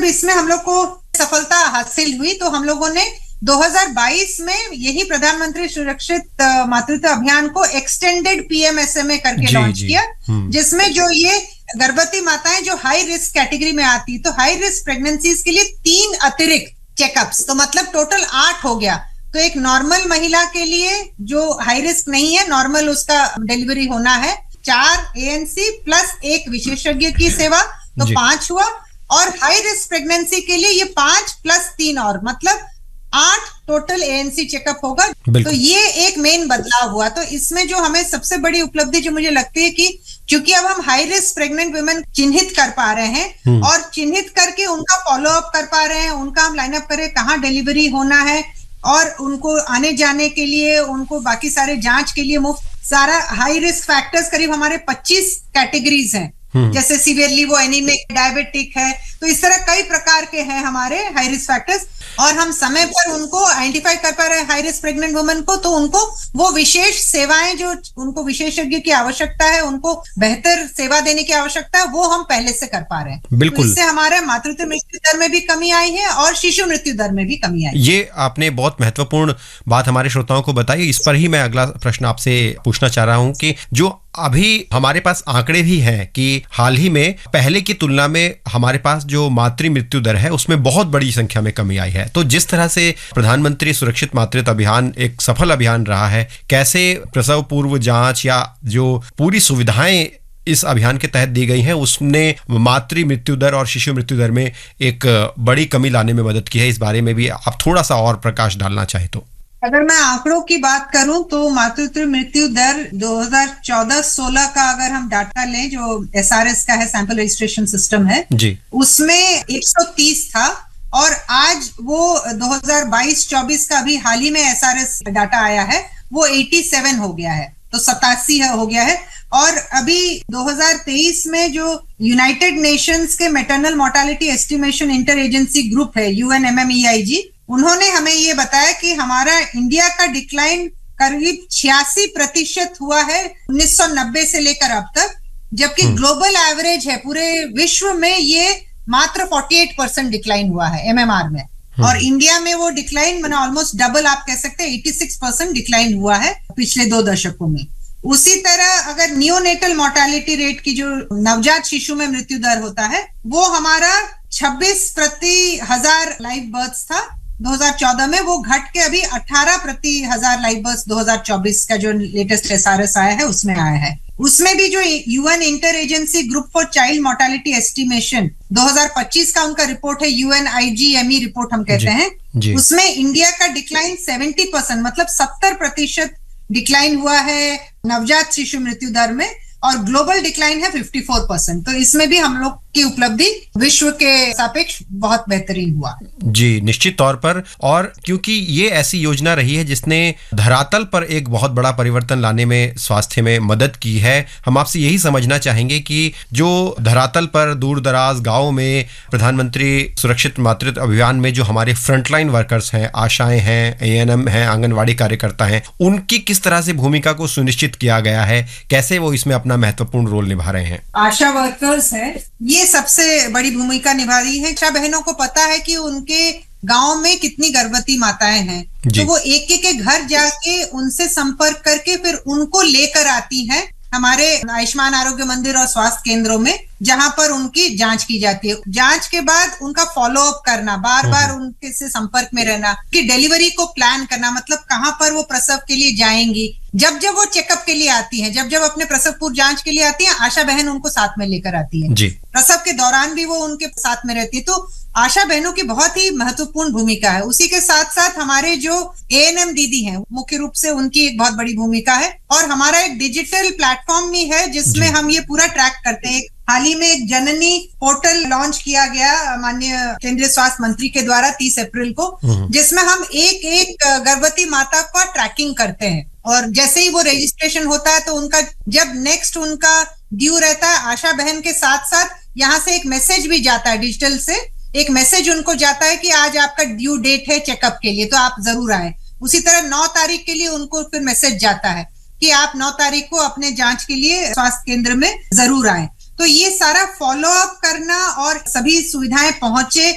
इसमें हम लोग को सफलता हासिल हुई, तो हम लोगों ने 2022 में यही प्रधानमंत्री सुरक्षित मातृत्व अभियान को एक्सटेंडेड PMSMA करके लॉन्च किया, जिसमें जो ये गर्भवती माताएं जो हाई रिस्क कैटेगरी में आती, तो हाई रिस्क प्रेगनेंसीज के लिए 3 अतिरिक्त चेकअप्स, तो मतलब टोटल 8 हो गया। तो एक नॉर्मल महिला के लिए जो हाई रिस्क नहीं है, नॉर्मल उसका डिलीवरी होना है, 4 ANC प्लस 1 विशेषज्ञ की सेवा, तो 5 हुआ। और हाई रिस्क प्रेगनेंसी के लिए ये 5 प्लस 3 और मतलब 8 टोटल ANC चेकअप होगा। तो ये एक मेन बदलाव हुआ। तो इसमें जो हमें सबसे बड़ी उपलब्धि जो मुझे लगती है कि क्योंकि अब हम हाई रिस्क प्रेग्नेंट वुमेन चिन्हित कर पा रहे हैं और चिन्हित करके उनका फॉलो अप कर पा रहे हैं, उनका हम लाइनअप करें कहाँ डिलीवरी होना है और उनको आने जाने के लिए, उनको बाकी सारे जांच के लिए मुफ्त, सारा हाई रिस्क फैक्टर्स करीब हमारे 25 कैटेगरीज हैं, जैसे सीवियरली वो एनीमिक, डायबिटिक है, तो इस तरह कई प्रकार के हैं हमारे हाई रिस्क फैक्टर्स, और हम समय पर उनको आइडेंटिफाई कर पा रहे हैं हाई रिस्क प्रेग्नेंट वुमेन को, तो उनको वो विशेष सेवाएं जो उनको विशेषज्ञ की आवश्यकता है, उनको बेहतर सेवा देने की आवश्यकता है, वो हम पहले से कर पा रहे हैं। बिल्कुल। तो इससे हमारे मातृत्व मृत्यु दर में भी कमी आई है और शिशु मृत्यु दर में भी कमी आई। ये आपने बहुत महत्वपूर्ण बात हमारे श्रोताओं को बताई। इस पर ही मैं अगला प्रश्न आपसे पूछना चाह रहा हूँ कि जो अभी हमारे पास आंकड़े भी हैं कि हाल ही में पहले की तुलना में हमारे पास जो मातृ मृत्यु दर है उसमें बहुत बड़ी संख्या में कमी आई है, तो जिस तरह से प्रधानमंत्री सुरक्षित मातृत्व अभियान एक सफल अभियान रहा है, कैसे प्रसव पूर्व जांच या जो पूरी सुविधाएं इस अभियान के तहत दी गई हैं उसने मातृ मृत्यु दर और शिशु मृत्यु दर में एक बड़ी कमी लाने में मदद की है, इस बारे में भी आप थोड़ा सा और प्रकाश डालना चाहे तो। अगर मैं आंकड़ों की बात करूं तो मातृत्व मृत्यु दर 2014-16 का अगर हम डाटा लें, जो SRS का है, सैंपल रजिस्ट्रेशन सिस्टम है जी, उसमें 130 था और आज वो 2022-24 का भी हाल ही में SRS डाटा आया है, वो 87 हो गया है, तो 87 हो गया है। और अभी 2023 में जो यूनाइटेड नेशंस के maternal mortality estimation inter agency group है UNMMEIG, उन्होंने हमें ये बताया कि हमारा इंडिया का डिक्लाइन करीब 86% हुआ है 1990 से लेकर अब तक, जबकि ग्लोबल एवरेज है पूरे विश्व में ये मात्र 48% डिक्लाइन हुआ है MMR में, और इंडिया में वो डिक्लाइन मैंने ऑलमोस्ट डबल आप कह सकते हैं 86% डिक्लाइन हुआ है पिछले 2 दशकों में। उसी तरह अगर नियोनेटल मोर्टालिटी रेट की जो नवजात शिशु में मृत्यु दर होता है, वो हमारा 26 प्रति 1000 लाइव बर्थ्स था 2014 में, वो घट के अभी 18 प्रति 1000 लाइव बर्थ्स 2024 का जो लेटेस्ट SRS आया है उसमें आया है। उसमें भी जो UN inter agency group for child mortality estimation 2025 का उनका रिपोर्ट है, UNIGME रिपोर्ट हम कहते हैं, उसमें इंडिया का डिक्लाइन 70% मतलब 70% डिक्लाइन हुआ है नवजात शिशु मृत्यु दर में, और ग्लोबल डिक्लाइन है 54%। तो इसमें भी हम लोग की उपलब्धि विश्व के सापेक्ष बहुत बेहतरीन हुआ जी, निश्चित तौर पर। और क्योंकि ये ऐसी योजना रही है जिसने धरातल पर एक बहुत बड़ा परिवर्तन लाने में स्वास्थ्य में मदद की है, हम आपसे यही समझना चाहेंगे कि जो धरातल पर दूर दराज गाँव में प्रधानमंत्री सुरक्षित मातृत्व अभियान में जो हमारे फ्रंटलाइन वर्कर्स हैं, आशाएं हैं, ANM हैं, आंगनवाड़ी कार्यकर्ता हैं, उनकी किस तरह से भूमिका को सुनिश्चित किया गया है, कैसे वो इसमें अपना महत्वपूर्ण रोल निभा रहे हैं। आशा वर्कर्स है, ये सबसे बड़ी भूमिका निभा रही है। आशा बहनों को पता है कि उनके गांव में कितनी गर्भवती माताएं हैं, तो वो एक एक के घर जाके उनसे संपर्क करके फिर उनको लेकर आती हैं हमारे आयुष्मान आरोग्य मंदिर और स्वास्थ्य केंद्रों में, जहां पर उनकी जांच की जाती है। जांच के बाद उनका फॉलो अप करना, बार बार उनके से संपर्क में रहना, कि डिलीवरी को प्लान करना, मतलब कहां पर वो प्रसव के लिए जाएंगी। जब जब वो चेकअप के लिए आती हैं, जब जब अपने प्रसव पूर्व जांच के लिए आती हैं, आशा बहन उनको साथ में लेकर आती है जी। प्रसव के दौरान भी वो उनके साथ में रहती है। तो आशा बहनों की बहुत ही महत्वपूर्ण भूमिका है। उसी के साथ साथ हमारे जो ANM दीदी हैं, मुख्य रूप से उनकी एक बहुत बड़ी भूमिका है। और हमारा एक डिजिटल प्लेटफॉर्म भी है जिसमें हम ये पूरा ट्रैक करते हैं। हाल ही में एक जननी पोर्टल लॉन्च किया गया माननीय केंद्रीय स्वास्थ्य मंत्री के द्वारा 30 अप्रैल को, जिसमें हम एक एक गर्भवती माता का ट्रैकिंग करते हैं, और जैसे ही वो रजिस्ट्रेशन होता है तो उनका जब नेक्स्ट उनका ड्यू रहता है, आशा बहन के साथ साथ यहाँ से एक मैसेज भी जाता है, डिजिटल से एक मैसेज उनको जाता है कि आज आपका ड्यू डेट है चेकअप के लिए, तो आप जरूर आए। उसी तरह 9 तारीख के लिए उनको फिर मैसेज जाता है कि आप 9 तारीख को अपने जांच के लिए स्वास्थ्य केंद्र में जरूर आए। तो ये सारा फॉलो अप करना और सभी सुविधाएं पहुंचे